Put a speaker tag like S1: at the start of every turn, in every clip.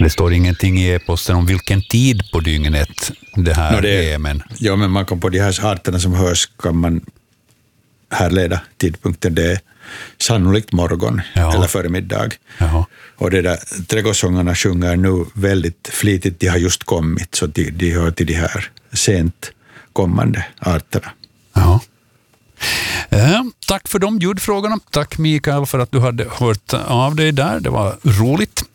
S1: Det står ingenting i e-posten om vilken tid på dygnet det här är. Men...
S2: Ja, men man kan på de här arterna som hörs kan man härleda tidpunkten. Det är sannolikt morgon eller förmiddag.
S1: Jaha.
S2: Och det där trädgårdssångarna sjunger nu väldigt flitigt. De har just kommit, så de hör till de här sent kommande arterna.
S1: Ja. Tack för de ljudfrågorna. Tack Mikael för att du hade hört av dig där. Det var roligt.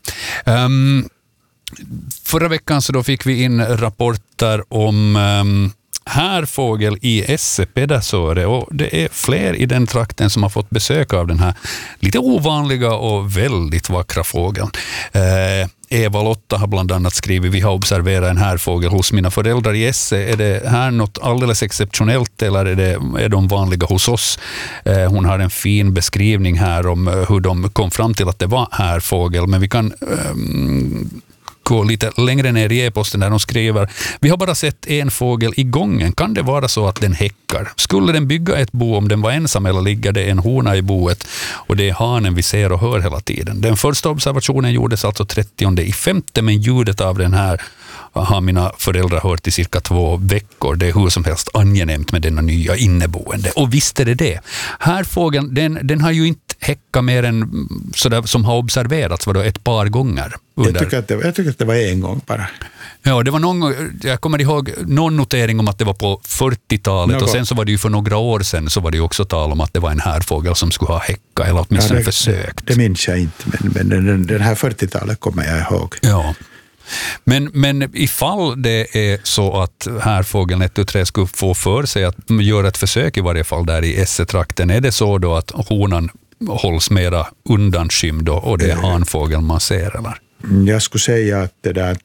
S1: Förra veckan så då fick vi in rapporter om härfågel i Esse-Pedersöre, och det är fler i den trakten som har fått besök av den här lite ovanliga och väldigt vackra fågeln. Eva-Lotta har bland annat skrivit: vi har observerat en härfågel hos mina föräldrar i Esse. Är det här något alldeles exceptionellt eller är de vanliga hos oss? Hon har en fin beskrivning här om hur de kom fram till att det var härfågel, men vi kan gå lite längre ner i e-posten där de skriver: vi har bara sett en fågel i gången. Kan det vara så att den häckar? Skulle den bygga ett bo om den var ensam, eller ligger det en hona i boet och det är hanen vi ser och hör hela tiden? Den första observationen gjordes alltså 30/5, men ljudet av den här har mina föräldrar hört i cirka 2 veckor. Det är hur som helst angenämt med denna nya inneboende. Och visst är det. Här fågeln, den har ju inte häckat mer än sådär som har observerats ett par gånger.
S2: Jag tycker att det var en gång bara.
S1: Ja, det var någon gång, jag kommer ihåg någon notering om att det var på 40-talet och sen så var det ju för några år sedan så var det ju också tal om att det var en härfågel som skulle ha häckat eller åtminstone försökt.
S2: Det minns jag inte, men den här 40-talet kommer jag ihåg.
S1: Ja. Men ifall det är så att härfågeln 1-3 skulle få för sig att göra ett försök i varje fall där i Esse-trakten, är det så då att honan hålls mera undanskymd och det är hanfågeln man ser, eller?
S2: Jag skulle säga att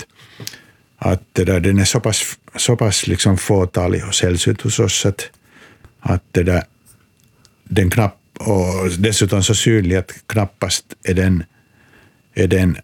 S2: den är så pass liksom fåtalig och sällsynt hos oss att den knapp, och dessutom så synlig att knappast är den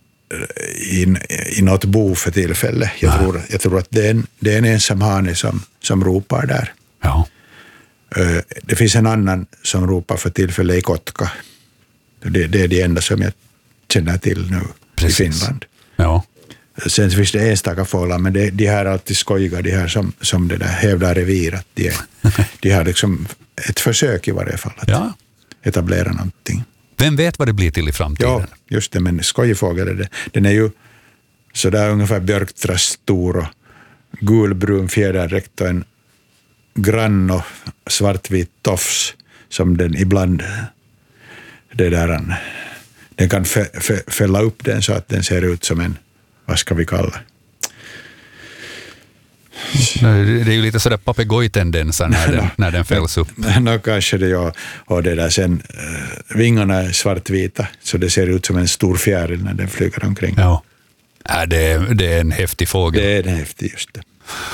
S2: i något bo för tillfälle. Jag tror att det är en ensam hane som ropar där.
S1: Ja.
S2: Det finns en annan som ropar för tillfälle i Kotka. Det är det enda som jag känner till nu. Precis. I Finland.
S1: Ja.
S2: Sen finns det enstaka fåglar, men de här är alltid skojiga, de här som det där hävdar revir, att de har liksom ett försök i varje fall att etablera någonting.
S1: Vem vet vad det blir till i framtiden?
S2: Ja, just det, men skojfågel är det. Den är ju sådär ungefär björktrast stor och gulbrun fjäderräkt och en grann och svartvit tofs som den ibland den kan fälla upp den så att den ser ut som en, vad ska vi kalla?
S1: Det är ju lite sådär papegojtendenser när den fälls upp.
S2: Kanske det, ja. Och det där sen, vingarna är svartvita så det ser ut som en stor fjäril när den flyger omkring.
S1: Ja, det är en häftig fågel.
S2: Det är en häftig, just det.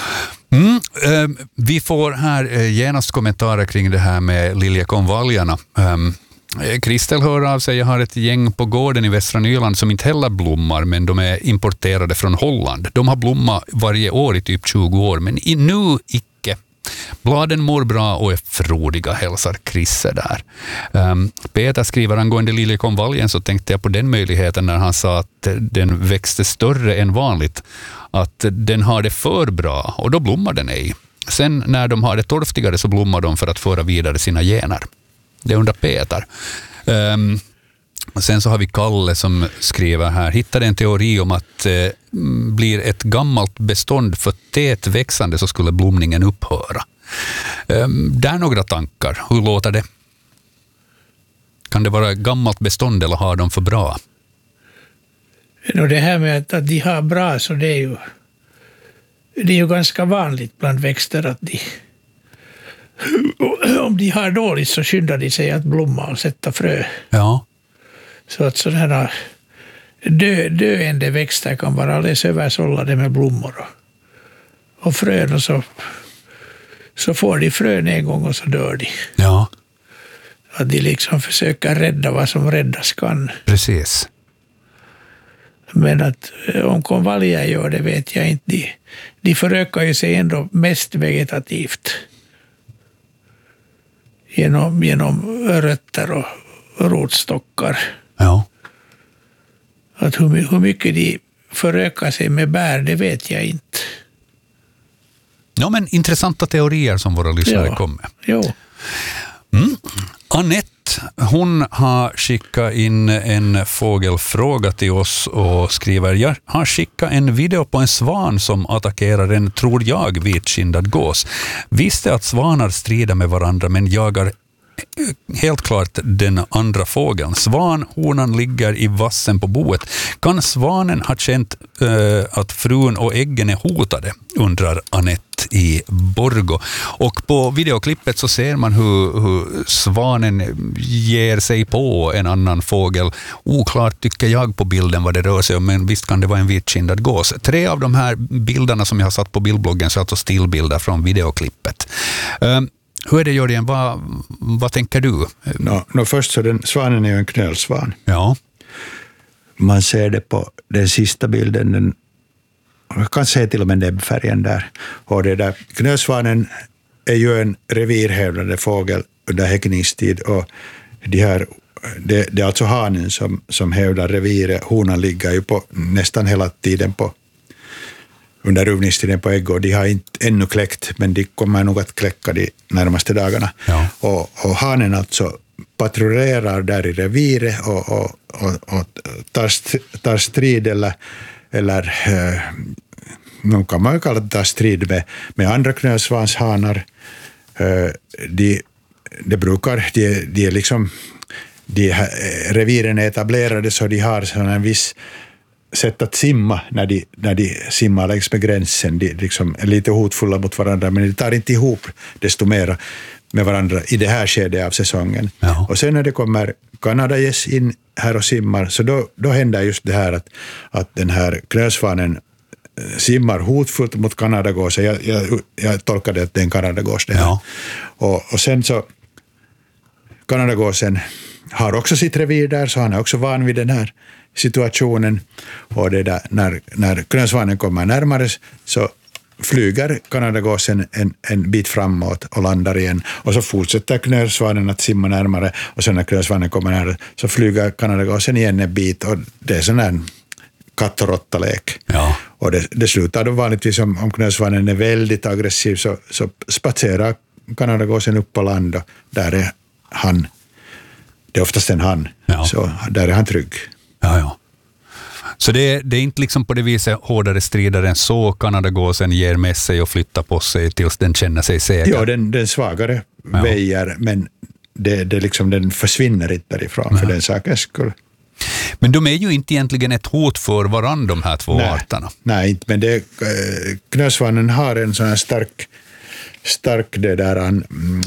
S1: Vi får här genast kommentarer kring det här med liljekonvaljarna. Kristel hör av sig: jag har ett gäng på gården i Västra Nyland som inte heller blommar, men de är importerade från Holland. De har blommat varje år i typ 20 år, men nu icke. Bladen mår bra och är frodiga, hälsar Krisse där. Peter skriver angående liljekonvaljen, så tänkte jag på den möjligheten när han sa att den växte större än vanligt, att den har det för bra och då blommar den ej. Sen när de har det torftigare så blommar de för att föra vidare sina gener. Det undrar Peter. Sen så har vi Kalle som skriver här: hittade en teori om att blir ett gammalt bestånd för tätväxande så skulle blomningen upphöra. Där några tankar. Hur låter det? Kan det vara gammalt bestånd eller har de för bra?
S3: Det här med att de har bra, så det är ju ganska vanligt bland växter att om de har dåligt så skyndar de sig att blomma och sätta frö. Ja. Så att sådana här döende växter kan vara alldeles översållade med blommor och frön, och så får de frön en gång och så dör de. Ja. Att de liksom försöker rädda vad som räddas kan.
S1: Precis.
S3: Men att om konvaljer gör det vet jag inte. De förökar ju sig ändå mest vegetativt. Genom rötter och rotstockar. Ja. Att hur mycket de föröka sig med bär, det vet jag inte.
S1: Ja, men intressanta teorier som våra lyssnare kom med.
S3: Jo.
S1: Anette, hon har skickat in en fågelfråga till oss och skriver: jag har skickat en video på en svan som attackerar en, tror jag, vitkindad gås. Visste att svanar strider med varandra men jagar helt klart den andra fågeln. Svanhonan ligger i vassen på boet. Kan svanen ha känt att frun och äggen är hotade? Undrar Anette i Borgo. Och på videoklippet så ser man hur svanen ger sig på en annan fågel. Oklart tycker jag på bilden vad det rör sig om, men visst kan det vara en vitkindad gås. 3 av de här bilderna som jag har satt på bildbloggen så är alltså stillbilder från videoklippet. Hur är det, Jörgen? Vad tänker du?
S2: Först så svanen är ju en knölsvan.
S1: Ja.
S2: Man ser det på den sista bilden, jag kan se till och med näbbfärgen där. Och det där, knölsvanen är ju en revirhävdande fågel under häckningstid, och det är alltså hanen som hävdar reviret. Honan ligger ju på nästan hela tiden under ruvningstiden på ägg, och de har inte ännu kläckt, men de kommer nog att kläcka de närmaste dagarna.
S1: Ja.
S2: Och hanen alltså patrullerar där i reviret och tar strid eller nu kan man ju kalla det strid med andra knölsvanshanar. De är liksom, reviren är etablerade så de har sån en viss sätt att simma när de simmar längs med gränsen. De liksom är lite hotfulla mot varandra, men de tar inte ihop desto mer med varandra i det här skedet av säsongen.
S1: Ja.
S2: Och sen när det kommer kanadagäss in här och simmar, så då händer just det här att den här knölsvanen simmar hotfullt mot kanadagåsen. Jag tolkar det att det är en kanadagås det här.
S1: Ja.
S2: Och sen så kanadagåsen har också sitt revir där, så han är också van vid den här situationen. Och det där, när knölsvanen kommer närmare så flyger kanadagåsen en bit framåt och landar igen. Och så fortsätter knölsvanen att simma närmare, och sen när knölsvanen kommer närmare så flyger kanadagåsen igen en bit, och det är sån här katt- och råttalek.
S1: Ja.
S2: Och det slutar då vanligtvis om knölsvanen är väldigt aggressiv så spatserar kanadagåsen upp på land, och där är han. Det är oftast en han.
S1: Ja.
S2: Så där är han trygg.
S1: Ja. Så det är inte liksom på det viset hårdare strider än så. Kanadagåsen ger med sig och flyttar på sig tills den känner sig säker.
S2: Ja, den svagare väjer, men det liksom, den försvinner inte därifrån för den sakens skull.
S1: Men de är ju inte egentligen ett hot för varandra, de här två arterna.
S2: Nej, inte, men knölsvanen har en sån här starkt det där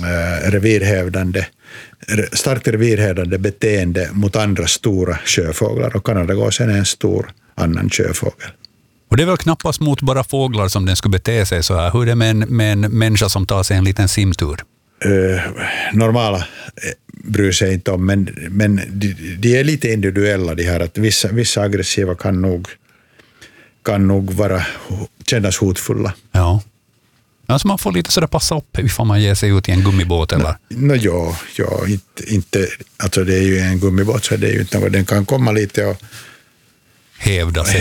S2: starkt revirhävdande beteende mot andra stora sjöfåglar, och kanadagåsen är en stor annan sjöfågel.
S1: Och det är väl knappast mot bara fåglar som den skulle bete sig så här. Hur är det med en människa som tar sig en liten simtur?
S2: Normala bryr sig inte om, men de är lite individuella de här, att vissa aggressiva kan nog kännas hotfulla.
S1: Ja. Alltså man får lite sådär passa upp ifall man ger sig ut i en gummibåt eller?
S2: Inte, alltså det är ju en gummibåt, så det är ju inte något, den kan komma lite och
S1: hävda sig